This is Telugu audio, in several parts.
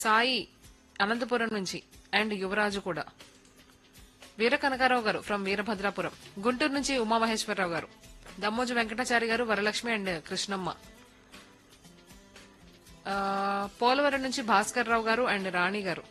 సాయి అనంతపురం నుంచి అండ్ యువరాజు కూడా. వీర కనకారావు గారు ఫ్రమ్ వీరభద్రాపురం. గుంటూరు నుంచి ఉమామహేశ్వరరావు గారు. దమ్మోజు వెంకటాచారి గారు, వరలక్ష్మి అండ్ కృష్ణమ్మ. ఆ, పోలవరం నుంచి భాస్కర్ రావు గారు అండ్ రాణి గారు.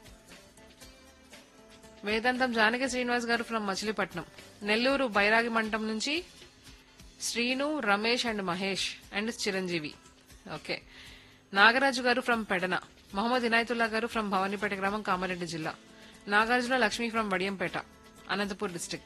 వేదాంతం జానకి శ్రీనివాస్ గారు ఫ్రమ్ మచిలీపట్నం. నెల్లూరు బైరాగి మంటం నుంచి Srinu, Ramesh and Mahesh and Chiranjeevi. Okay. Nagaraju గారు ఫ్రమ్ పెడన. మొహమ్మద్ ఇనాయతుల్లా గారు ఫ్రమ్ భవానీపేట గ్రామం, కామారెడ్డి జిల్లా. Nagarjuna Lakshmi from Vadiyampeta, Anantapur district.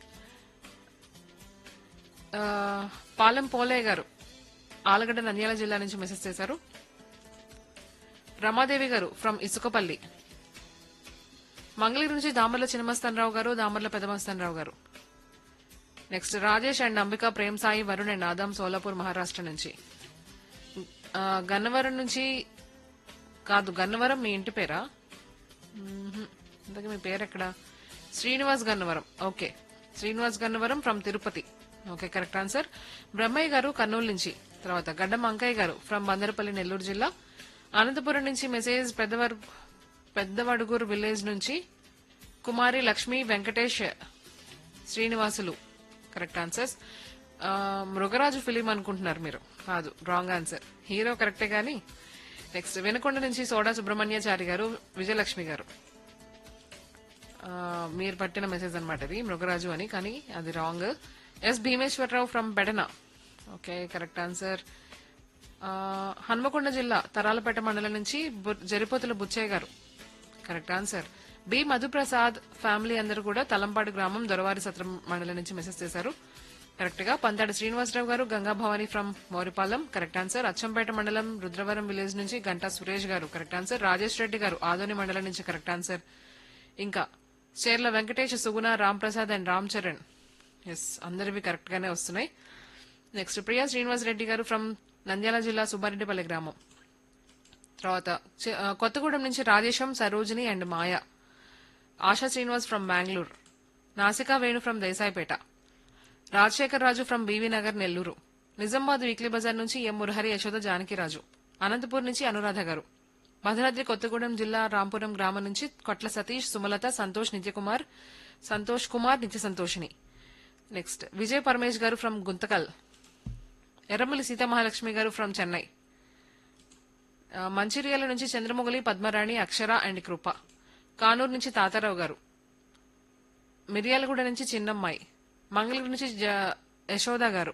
పాలెం పోలయ్య గారు ఆలగడ్డ, నంద్యాల జిల్లా నుంచి మెసేజ్ చేశారు. రమాదేవి గారు ఫ్రమ్ ఇసుకపల్లి. మంగళగిరి నుంచి దామర్ల చిన్నమస్తానరావు గారు, దామర్ల పెదమస్తానరావు గారు. Next Rajesh and Ambika, Prem Sai, Varun and Adam, Solapur Maharashtra నుంచి. గన్నవరం నుంచి కాదు, గన్నవరం మీ ఇంటి పేరా? ఇంతకీ మీ పేరు ఎక్కడ? Srinivas Gannavaram. Okay, Srinivas Gannavaram from Tirupati. Okay, correct answer. Brahmaiah గారు కర్నూలు నుంచి. తర్వాత గడ్డం అంకయ్య గారు ఫ్రమ్ బందరపల్లి, నెల్లూరు జిల్లా. అనంతపురం నుంచి మెసేజ్ పెద్దవడుగూరు విలేజ్ నుంచి కుమారి లక్ష్మి, వెంకటేష్, శ్రీనివాసులు. Correct answers. మృగరాజు ఫిలిం అనుకుంటున్నారు మీరు, కాదు, రాంగ్ ఆన్సర్. హీరో కరెక్టే గానీ. నెక్స్ట్ వెనుకొండ నుంచి సోడా సుబ్రహ్మణ్యాచారి గారు, విజయలక్ష్మి గారు. మీరు పట్టిన మెసేజ్ అనమాట ఇది, మృగరాజు అని, కానీ అది wrong. Yes Bhimeswara Rao from బెడన. Okay, correct answer. Hanamkonda జిల్లా తరాలపేట మండలం నుంచి జరిపోతుల బుచ్చయ్య గారు. Correct answer. B Madhu Prasad family అందరూ కూడా తలంపాడు గ్రామం, దొరవారి సత్రం మండలం నుంచి మెసేజ్ చేశారు. కరెక్ట్ గా. పంతాడు శ్రీనివాసరావు గారు, Ganga Bhavani from Moripalem. Correct answer. Achampet మండలం, రుద్రవరం విలేజ్ నుంచి గంటా సురేష్ గారు. Correct answer. రాజేష్ రెడ్డి గారు ఆదోని మండలం నుంచి. Correct answer. ఇంకా చేర్ల వెంకటేష్, సుగుణ, రామ్ ప్రసాద్ అండ్ రామ్ చరణ్. ఎస్, అందరివి కరెక్ట్ గానే వస్తున్నాయి. నెక్స్ట్ ప్రియా శ్రీనివాస్ రెడ్డి గారు ఫ్రమ్ నంద్యాల జిల్లా, సుబ్బారెడ్డిపల్లి గ్రామం. తర్వాత కొత్తగూడెం నుంచి Rajesham, Sarojini and Maya. ASHA Srinivas from Bengaluru. నాసికా Venu from Desaipet. Rajasekhar Raju from BV Nagar, Nellore. Nizamabad weekly Bazar నుంచి ఎం మురహరి, యశోద, జానకిరాజు. అనంతపూర్ నుంచి అనురాధ గారు. భద్రాద్రి కొత్తగూడెం జిల్లా, రాంపురం గ్రామం నుంచి కొట్ల సతీష్, సుమలత, సంతోష్ కుమార్, నిత్య సంతోషిని. నెక్స్ట్ విజయ్ పరమేష్ గారు ఫ్రమ్ గుంతకల్. ఎర్రమల్లి సీతామహాలక్ష్మి గారు ఫ్రమ్ చెన్నై. మంచిర్యాల నుంచి చంద్రమొగలి, పద్మరాణి, అక్షర అండ్ కృప. కానూరు నుంచి తాతారావు గారు. మిర్యాలగూడ నుంచి చిన్నమ్మాయి. మంగళగిరి నుంచి యశోద గారు.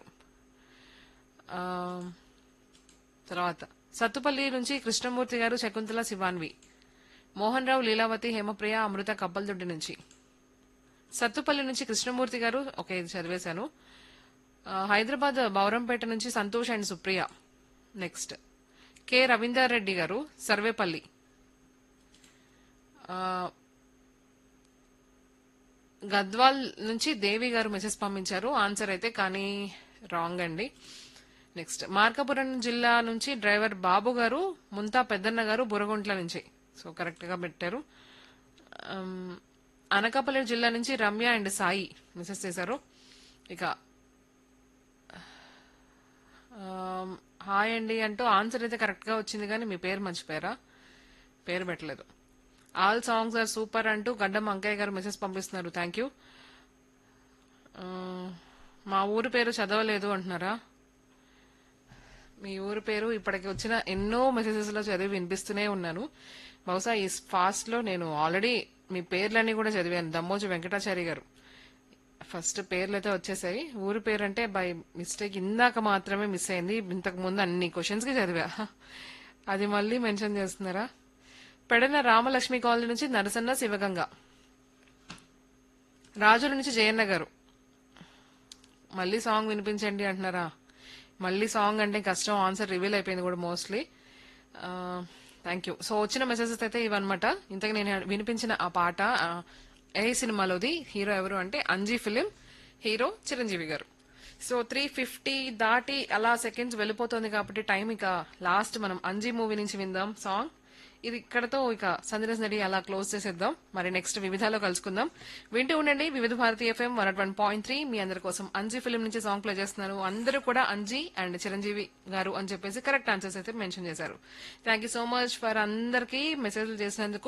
తర్వాత సత్తుపల్లి నుంచి కృష్ణమూర్తి గారు, శకుంతల, శివాన్వి. మోహన్ రావు, లీలావతి, హేమప్రియ, అమృత కప్పలదొడ్డి నుంచి. సత్తుపల్లి నుంచి కృష్ణమూర్తి గారు. ఓకే, ఇది చదివేశాను. హైదరాబాద్ బౌరంపేట నుంచి Santosh and Supriya. Next K Ravinder Reddy గారు, సర్వేపల్లి. గద్వాల్ నుంచి దేవి గారు మెసేజ్ పంపించారు. ఆన్సర్ అయితే కానీ రాంగ్ అండి. నెక్స్ట్ మార్కాపురం జిల్లా నుంచి డ్రైవర్ బాబు గారు, ముంతా పెద్దన్న గారు, బురగుంట్ల నుంచి. సో కరెక్ట్ గా పెట్టారు. అనకాపల్లి జిల్లా నుంచి రమ్య అండ్ సాయి మెసేజ్ చేశారు. ఇక హాయ్ అండి అంటూ ఆన్సర్ అయితే కరెక్ట్ గా వచ్చింది, కానీ మీ పేరు మర్చిపోయారా? పేరు పెట్టలేదు. ఆల్ సాంగ్స్ ఆర్ సూపర్ అంటూ గడ్డం అంకయ్య గారు మెసేజ్ పంపిస్తున్నారు. Thank you. మా ఊరి పేరు చదవలేదు అంటున్నారా? మీ ఊరి పేరు ఇప్పటికి వచ్చిన ఎన్నో మెసేజెస్ లో చదివి వినిపిస్తూనే ఉన్నాను. బహుశా ఈ ఫాస్ట్ లో నేను ఆల్రెడీ మీ పేర్లన్నీ కూడా చదివాను. దమ్మోజు వెంకటాచారి గారు ఫస్ట్ పేర్లు అయితే వచ్చేసాయి. ఊరి పేరు అంటే బై మిస్టేక్ ఇందాక మాత్రమే మిస్ అయింది. ఇంతకు ముందు అన్ని క్వశ్చన్స్ కి చదివా, అది మళ్ళీ మెన్షన్ చేస్తున్నారా? పెడన రామలక్ష్మి కాలనీ నుంచి నరసన్న, శివగంగ. రాజుల నుంచి జయన్న గారు. మళ్ళీ సాంగ్ వినిపించండి అంటున్నారా? మళ్ళీ సాంగ్ అంటే కష్టం, ఆన్సర్ రివీల్ అయిపోయింది కూడా మోస్ట్లీ. Thank you. సో వచ్చిన మెసేజెస్ అయితే ఇవన్నమాట. ఇంతకు నేను వినిపించిన ఆ పాట ఏ సినిమాలోది, హీరో ఎవరు అంటే అంజీ ఫిలిం, హీరో చిరంజీవి గారు. సో 3:50 దాటి అలా సెకండ్స్ వెళ్ళిపోతుంది కాబట్టి టైం ఇక లాస్ట్ మనం అంజీ మూవీ నుంచి విందాం సాంగ్. ఇది ఇక్కడతో ఇక సందేశ్ నడి అలా క్లోజ్ చేసేద్దాం. మరి నెక్స్ట్ వివిధాలో కలుసుకుందాం. వింటూ ఉండండి వివిధ భారతి ఎఫ్ఎం 101.3. మీ అందరి కోసం అంజీ ఫిల్మ్ నుంచి సాంగ్ ప్లే చేస్తున్నారు. అందరూ కూడా అంజీ అండ్ చిరంజీవి గారు అని చెప్పేసి కరెక్ట్ ఆన్సర్స్ అయితే మెన్షన్ చేశారు. Thank you so much for అందరికి మెసేజ్లు చేసినందుకు.